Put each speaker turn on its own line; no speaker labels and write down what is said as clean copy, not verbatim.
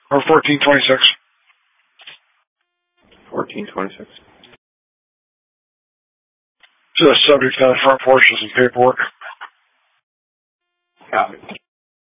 Or 1426.
1426.
Just subject on the front porch of some paperwork.
Copy.